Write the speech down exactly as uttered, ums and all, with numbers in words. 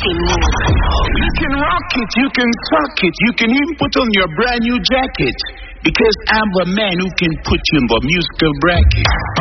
C'est Move. You can rock it, you can suck it, you can even put on your brand new jacket. Because I'm the man who can put you in the musical bracket.